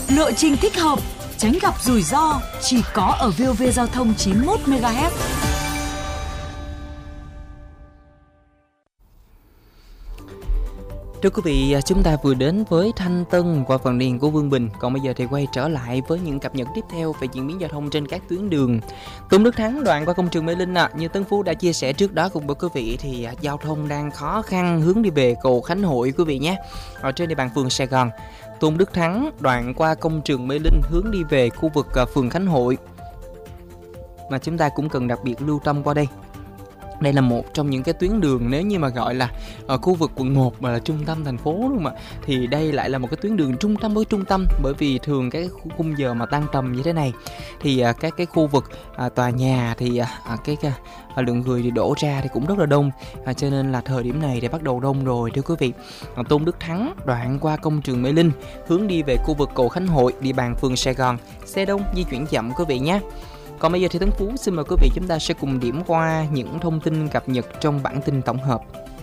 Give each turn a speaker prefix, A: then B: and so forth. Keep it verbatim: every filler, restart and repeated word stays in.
A: Lộ trình thích hợp, tránh gặp rủi ro, chỉ có ở vê o vê Giao thông chín mươi mốt mê ga héc.
B: Thưa quý vị, chúng ta vừa đến với Thanh Tân qua phần điền của Vương Bình. Còn bây giờ thì quay trở lại với những cập nhật tiếp theo về diễn biến giao thông trên các tuyến đường. Tôn Đức Thắng đoạn qua công trường Mê Linh à, như Tấn Phú đã chia sẻ trước đó cùng với quý vị thì à, giao thông đang khó khăn hướng đi về cầu Khánh Hội quý vị nhé. Ở trên địa bàn phường Sài Gòn, Tôn Đức Thắng đoạn qua công trường Mê Linh hướng đi về khu vực à, phường Khánh Hội mà chúng ta cũng cần đặc biệt lưu tâm qua đây. Đây là một trong những cái tuyến đường nếu như mà gọi là ở khu vực quận một mà là trung tâm thành phố đúng không ạ? Thì đây lại là một cái tuyến đường trung tâm với trung tâm, bởi vì thường cái khung giờ mà tăng tầm như thế này thì à, các cái khu vực à, tòa nhà thì à, cái à, lượng người thì đổ ra thì cũng rất là đông, à, cho nên là thời điểm này thì bắt đầu đông rồi thưa quý vị. À, Tôn Đức Thắng đoạn qua công trường Mê Linh hướng đi về khu vực cầu Khánh Hội, địa bàn phường Sài Gòn, xe đông di chuyển chậm quý vị nhé. Còn bây giờ thì Tấn Phú xin mời quý vị chúng ta sẽ cùng điểm qua những thông tin cập nhật trong bản tin tổng hợp.